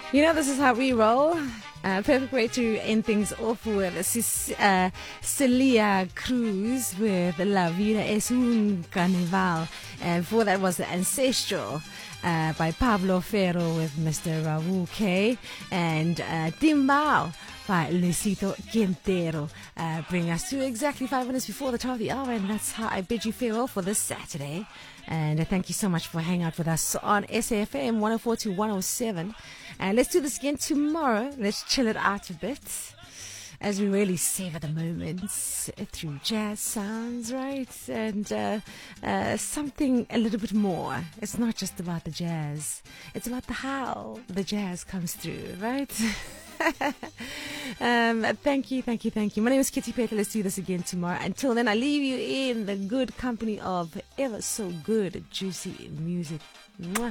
You know, this is how we roll. Perfect way to end things off with Celia Cruz with La Vida es un Carnival. And before that was The Ancestral by Pablo Ferro with Mr. Raul K. And Timbao by Luisito Quintero. Bring us to exactly 5 minutes before the top of the hour, and that's how I bid you farewell for this Saturday. And thank you so much for hanging out with us on SAFM 104 to 107. And let's do this again tomorrow. Let's chill it out a bit as we really savor the moments through jazz sounds, right? And something a little bit more. It's not just about the jazz. It's about how the jazz comes through, right? Thank you. My name is Kitty Peter. Let's do this again tomorrow. Until then, I leave you in the good company of ever so good, juicy music. Mwah.